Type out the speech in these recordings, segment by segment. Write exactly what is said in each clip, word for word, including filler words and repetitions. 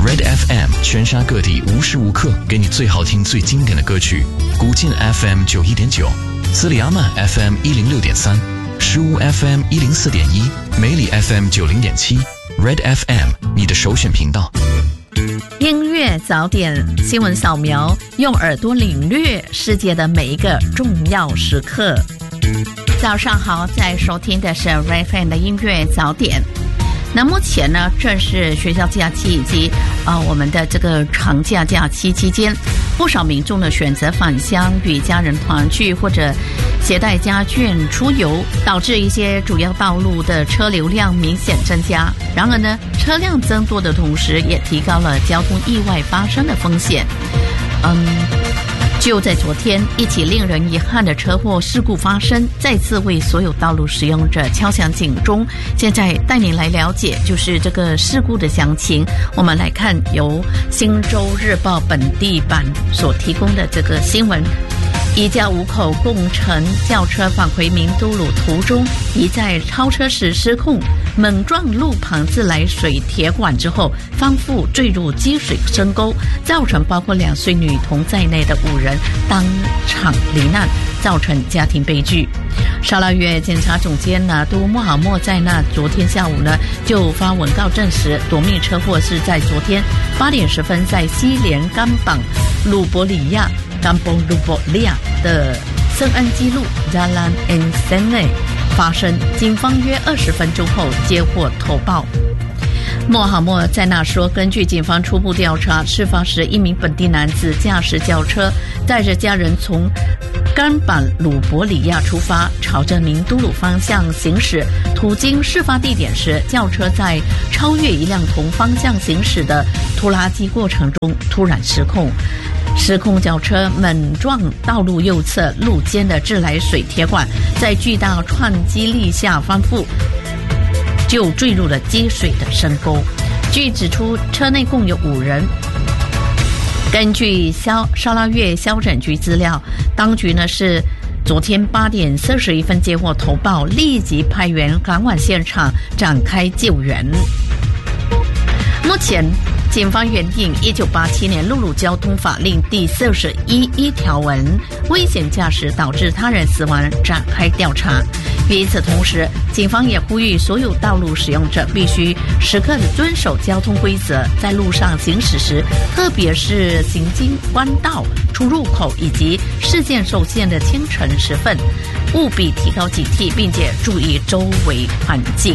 Red F M 全沙各地无时无刻给你最好听最经典的歌曲。古晋 F M 九一点九，斯里阿曼 F M 一零六点三，诗屋 F M 一零四点一，梅里 F M 九零点七。Red F M 你的首选频道。 音乐早点新闻扫描，用耳朵领略世界的每一个重要时刻。早上好，在收听的是 Red F M 的音乐早点。那目前呢，正是学校假期以及啊、呃、我们的这个长假假期期间，不少民众呢选择返乡与家人团聚，或者携带家眷出游，导致一些主要道路的车流量明显增加。然而呢，车辆增多的同时，也提高了交通意外发生的风险。嗯。就在昨天，一起令人遗憾的车祸事故发生，再次为所有道路使用者敲响警钟。现在带您来了解，就是这个事故的详情。我们来看由新洲日报本地版所提供的这个新闻。一架五口共乘轿车返回名都鲁途中，疑在超车时失控，猛撞路旁自来水铁管之后，翻覆坠入积水深沟，造成包括两岁女童在内的五人当场罹难，造成家庭悲剧。沙拉越检察总监拿督穆罕默在那昨天下午呢就发文告证实，夺命车祸是在昨天八点十分在西连甘榜鲁伯里亚甘邦鲁伯利亚的圣安基路 Jalan Ensene 发生。警方约二十分钟后接获投报。穆罕默在那说，根据警方初步调查，事发时一名本地男子驾驶轿车带着家人从甘榜鲁伯里亚出发，朝着名都鲁方向行驶。途经事发地点时，轿车在超越一辆同方向行驶的拖拉机过程中突然失控。失控轿车猛撞道路右侧路肩的自来水铁管，在巨大撞击力下翻覆，就坠入了积水的深沟。据指出，车内共有五人。根据消沙拉越消诊局资料，当局呢是昨天八点四十一分接获投报，立即派员赶往现场展开救援。目前警方原定一九八七年陆路交通法令第四十一一条文，危险驾驶导致他人死亡展开调查。与此同时，警方也呼吁所有道路使用者必须时刻地遵守交通规则，在路上行驶时，特别是行经弯道、出入口以及视线受限的清晨时分，务必提高警惕，并且注意周围环境。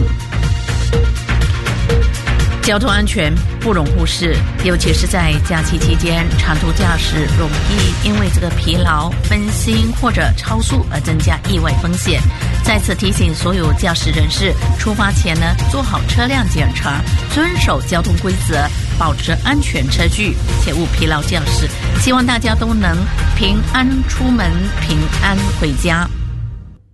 交通安全不容忽视，尤其是在假期期间，长途驾驶容易因为这个疲劳、分心或者超速而增加意外风险。再次提醒所有驾驶人士，出发前呢，做好车辆检查，遵守交通规则，保持安全车距，切勿疲劳驾驶。希望大家都能平安出门，平安回家。